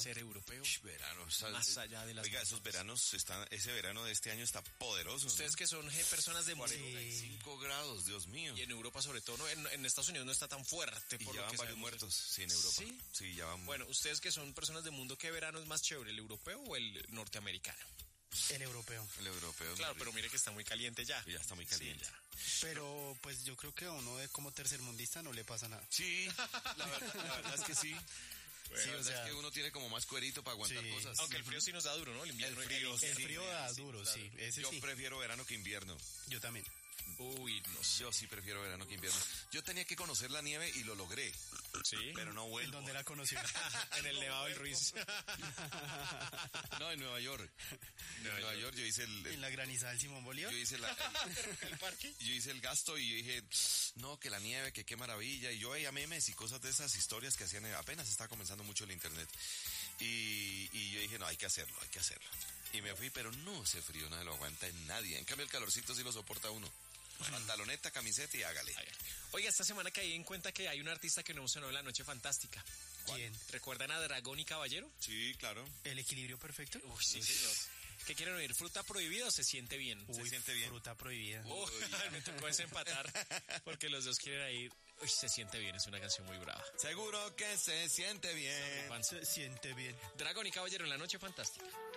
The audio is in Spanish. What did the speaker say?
ser europeo. Verano, Más allá de las Oiga, esos veranos ese verano de este año está poderoso. Ustedes ¿no? que son personas de 45 grados, Dios mío. Y en Europa sobre todo, ¿no? En Estados Unidos no está tan fuerte. Y por ya lo van que varios sabemos. muertos, sí, en Europa. ¿Sí? Sí, ya van. Bueno, ustedes que son personas de mundo, ¿qué verano es más chévere, el europeo o el norteamericano? El europeo. El europeo. Claro, pero mire que está muy caliente ya. Ya está muy caliente. Sí, ya. Pero pues yo creo que a uno como tercermundista no le pasa nada. Sí, la verdad es que sí. Bueno, Sí, o o sea, sea, es que uno tiene como más cuerito para aguantar sí. cosas. Aunque el frío sí nos da duro, ¿no? El invierno. El frío, El sí, frío da sí, duro, claro. sí. Ese Yo sí. prefiero verano que invierno. Yo también. Uy, no sé. Yo sí prefiero verano que invierno. Yo tenía que conocer la nieve y lo logré, Sí. pero no ¿En vuelvo. dónde la conoció? En el Nevado del Ruiz. No, en Nueva York. En Nueva York yo hice ¿En la granizada del Simón Bolívar? yo hice ¿El parque? yo hice el gasto y yo dije, no, que la nieve, que qué maravilla. Y yo veía memes y cosas de esas historias que hacían, apenas estaba comenzando mucho el internet. Y yo dije, no, hay que hacerlo. Y me fui, pero no, ese frío no se lo aguanta en nadie. En cambio el calorcito sí lo soporta uno. Pantaloneta, camiseta y hágale. Oiga, esta semana caí en cuenta que hay un artista que no mencionó en La Noche Fantástica. ¿Quién? ¿Recuerdan a Dragón y Caballero? Sí, claro. ¿El equilibrio perfecto? Uy, sí, señor. ¿Qué quieren oír? ¿Fruta prohibida o se siente bien? Uy, siente bien. Fruta prohibida. Oh, me tocó desempatar porque los dos quieren ir. Uy, se siente bien, es una canción muy brava. Seguro que se siente bien. Se siente bien. Dragón y Caballero en La Noche Fantástica.